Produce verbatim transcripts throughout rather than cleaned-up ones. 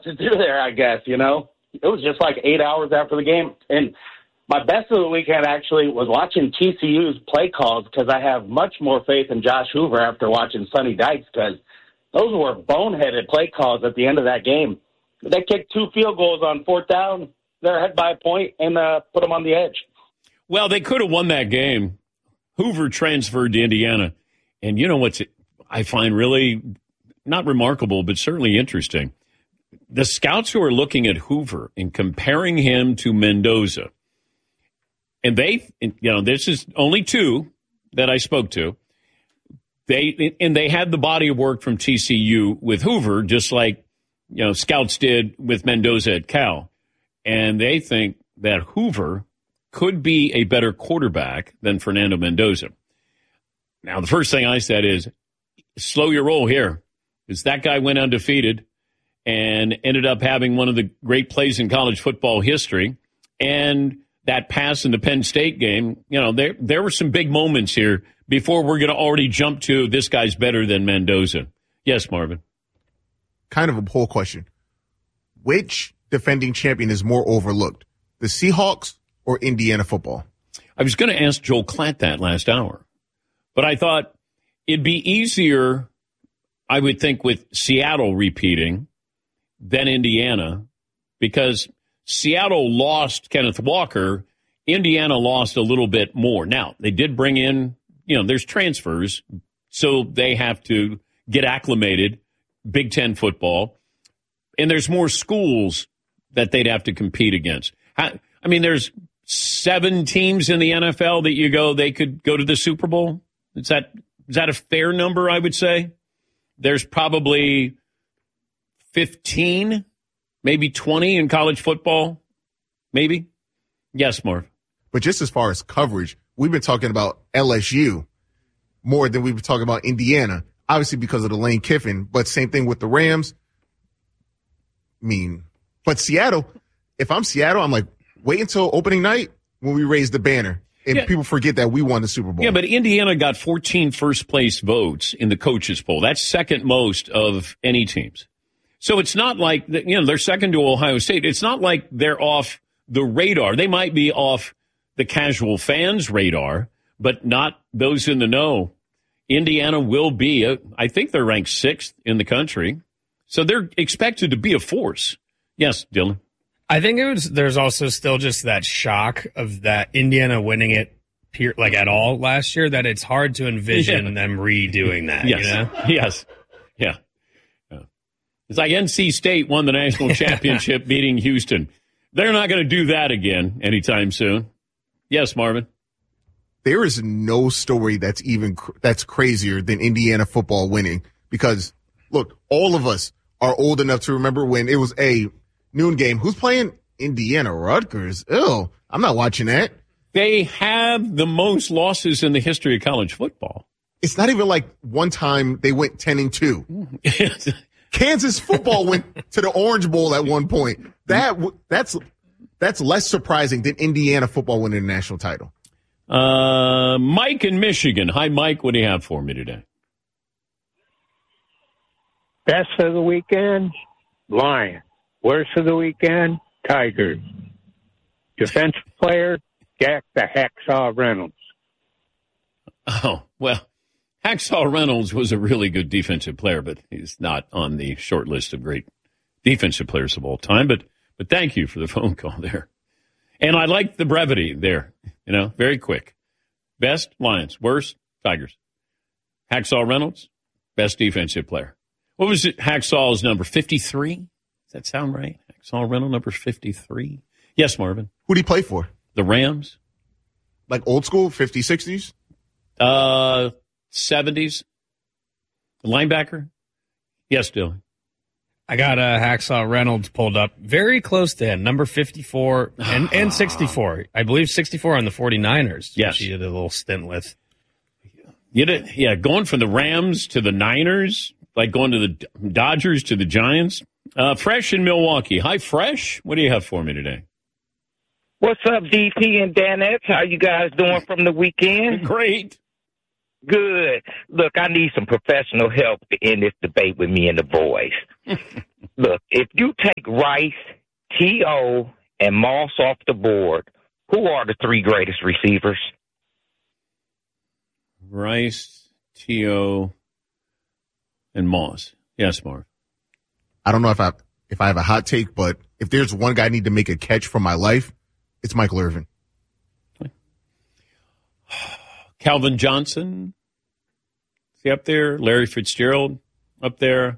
to do there, I guess, you know. It was just like eight hours after the game. And my best of the weekend actually was watching T C U's play calls because I have much more faith in Josh Hoover after watching Sonny Dykes because those were boneheaded play calls at the end of that game. They kicked two field goals on fourth down. They're ahead by a point and uh, put them on the edge. Well, they could have won that game. Hoover transferred to Indiana. And you know what's I find really not remarkable, but certainly interesting? The scouts who are looking at Hoover and comparing him to Mendoza, and they, you know, this is only two that I spoke to. They and they had the body of work from T C U with Hoover, just like, you know, scouts did with Mendoza at Cal. And they think that Hoover could be a better quarterback than Fernando Mendoza. Now, the first thing I said is, slow your roll here, because that guy went undefeated and ended up having one of the great plays in college football history. And that pass in the Penn State game, you know, there there were some big moments here before we're going to already jump to this guy's better than Mendoza. Yes, Marvin. Kind of a poll question. Which defending champion is more overlooked, the Seahawks or Indiana football? I was going to ask Joel Klatt that last hour, but I thought it'd be easier, I would think, with Seattle repeating than Indiana, because Seattle lost Kenneth Walker. Indiana lost a little bit more. Now, they did bring in, you know, there's transfers, so they have to get acclimated, Big Ten football, and there's more schools that they'd have to compete against. I, I mean, there's seven teams in the N F L that you go, they could go to the Super Bowl. Is that is that a fair number, I would say? There's probably fifteen, maybe twenty in college football, maybe. Yes, Marv. But just as far as coverage, we've been talking about L S U more than we've been talking about Indiana, obviously because of the Lane Kiffin, but same thing with the Rams. I mean, but Seattle, if I'm Seattle, I'm like, wait until opening night when we raise the banner. And yeah. People forget that we won the Super Bowl. Yeah, but Indiana got fourteen first-place votes in the coaches' poll. That's second most of any teams. So it's not like, you know, they're second to Ohio State. It's not like they're off the radar. They might be off the casual fans' radar, but not those in the know. Indiana will be, a, I think they're ranked sixth in the country. So they're expected to be a force. Yes, Dylan. I think it was, there's also still just that shock of that Indiana winning it peer, like at all last year, that it's hard to envision yeah. them redoing that. Yes. You know? Yes. Yeah. yeah. It's like N C State won the national championship beating Houston. They're not going to do that again anytime soon. Yes, Marvin. There is no story that's even that's crazier than Indiana football winning, because look, all of us are old enough to remember when it was a noon game. Who's playing? Indiana Rutgers. Ew, I'm not watching that. They have the most losses in the history of college football. It's not even like one time they went ten and two. Kansas football went to the Orange Bowl at one point. That that's that's less surprising than Indiana football winning a national title. Uh, Mike in Michigan. Hi, Mike. What do you have for me today? Best of the weekend, Lions. Worst of the weekend, Tigers. Defensive player, Jack the Hacksaw Reynolds. Oh, well, Hacksaw Reynolds was a really good defensive player, but he's not on the short list of great defensive players of all time. But but thank you for the phone call there. And I like the brevity there, you know, very quick. Best, Lions. Worst, Tigers. Hacksaw Reynolds, best defensive player. What was it? Hacksaw's number fifty-three? Does that sound right? Hacksaw Reynolds, number fifty-three? Yes, Marvin. Who did he play for? The Rams. Like old school, fifties, sixties? Uh, seventies. Linebacker? Yes, Dylan. I got uh, Hacksaw Reynolds pulled up very close to him, number fifty-four and, and sixty-four. I believe sixty-four on the forty-niners. Yes. She did a little stint with. You did, yeah, going from the Rams to the Niners, like going to the Dodgers to the Giants. Uh, Fresh in Milwaukee. Hi, Fresh. What do you have for me today? What's up, D P and Danettes? How you guys doing from the weekend? Great. Good. Look, I need some professional help to end this debate with me and the boys. Look, if you take Rice, T O, and Moss off the board, who are the three greatest receivers? Rice, T O, and Moss. Yes, Mark. I don't know if I if I have a hot take, but if there's one guy I need to make a catch for my life, it's Michael Irvin. Calvin Johnson, is he up there? Larry Fitzgerald up there?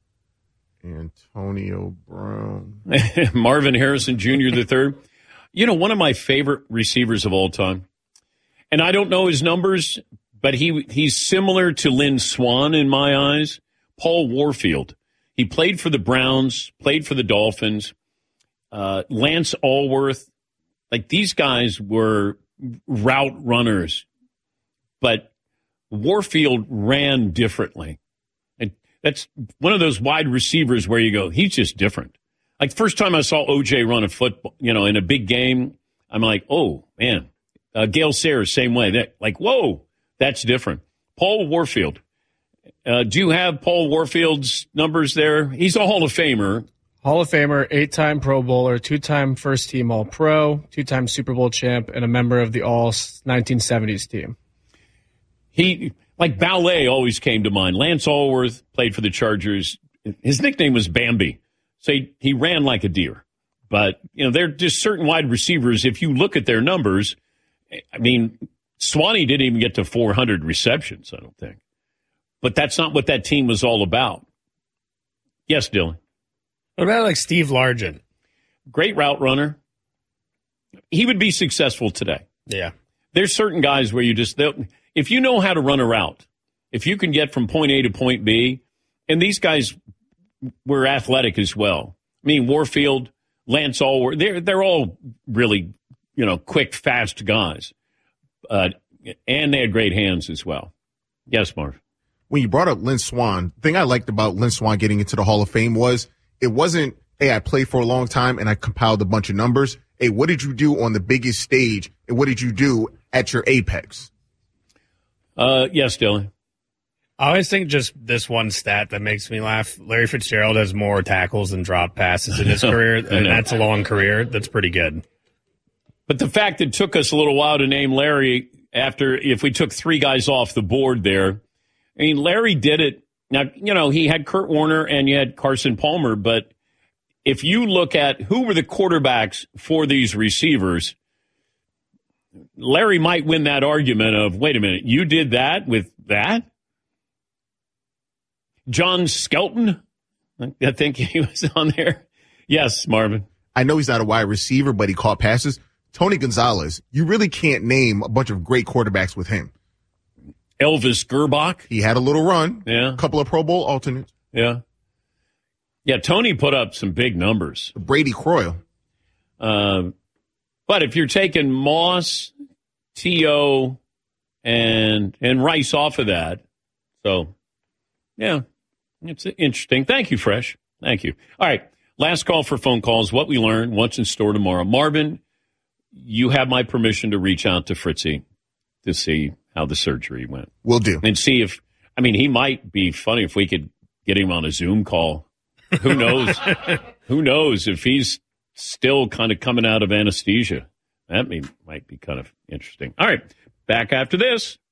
Antonio Brown. Marvin Harrison Junior the third. You know, one of my favorite receivers of all time, and I don't know his numbers, but he he's similar to Lynn Swann in my eyes, Paul Warfield. He played for the Browns, played for the Dolphins, uh, Lance Allworth. Like, these guys were route runners, but Warfield ran differently. And that's one of those wide receivers where you go, he's just different. Like, first time I saw O J run a football, you know, in a big game, I'm like, oh, man. Uh, Gale Sayers, same way. That, like, whoa, that's different. Paul Warfield. Uh, do you have Paul Warfield's numbers there? He's a Hall of Famer. Hall of Famer, eight-time Pro Bowler, two-time first-team All-Pro, two-time Super Bowl champ, and a member of the all nineteen seventies team. He, like, ballet always came to mind. Lance Allworth played for the Chargers. His nickname was Bambi. So he, he ran like a deer. But, you know, they're just certain wide receivers. If you look at their numbers, I mean, Swanee didn't even get to four hundred receptions, I don't think. But that's not what that team was all about. Yes, Dylan. What about, like, Steve Largent? Great route runner. He would be successful today. Yeah. There's certain guys where you just, if you know how to run a route, if you can get from point A to point B, and these guys were athletic as well. I mean, Warfield, Lance Allworth, they're, they're all really, you know, quick, fast guys. Uh, and they had great hands as well. Yes, Marv. When you brought up Lynn Swann, the thing I liked about Lynn Swann getting into the Hall of Fame was it wasn't, hey, I played for a long time and I compiled a bunch of numbers. Hey, what did you do on the biggest stage and what did you do at your apex? Uh, yes, Dylan. I always think just this one stat that makes me laugh. Larry Fitzgerald has more tackles than drop passes in his career, and that's a long career. That's pretty good. But the fact it took us a little while to name Larry after, if we took three guys off the board there, I mean, Larry did it. Now, you know, he had Kurt Warner and you had Carson Palmer, but if you look at who were the quarterbacks for these receivers, Larry might win that argument of, wait a minute, you did that with that? John Skelton, I think he was on there. Yes, Marvin. I know he's not a wide receiver, but he caught passes. Tony Gonzalez, you really can't name a bunch of great quarterbacks with him. Elvis Gerbach. He had a little run. Yeah. A couple of Pro Bowl alternates. Yeah. Yeah, Tony put up some big numbers. Brady Croyle. Uh, but if you're taking Moss, T O, and and Rice off of that, so, yeah, it's interesting. Thank you, Fresh. Thank you. All right, last call for phone calls. What we learned, what's in store tomorrow. Marvin, you have my permission to reach out to Fritzy to see how the surgery went. Will do. And see if, I mean, he might be funny if we could get him on a Zoom call. Who knows? Who knows if he's still kind of coming out of anesthesia? That may, might be kind of interesting. All right, back after this.